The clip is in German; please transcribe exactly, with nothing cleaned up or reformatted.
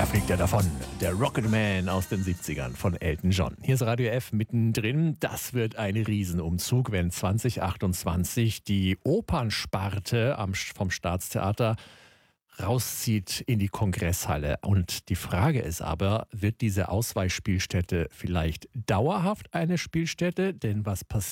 Da fliegt er davon. Der Rocketman aus den siebzigern von Elton John. Hier ist Radio F mittendrin. Das wird ein Riesenumzug, wenn zwanzig achtundzwanzig die Opernsparte am, vom Staatstheater rauszieht in die Kongresshalle. Und die Frage ist aber, wird diese Ausweichspielstätte vielleicht dauerhaft eine Spielstätte? Denn was passiert?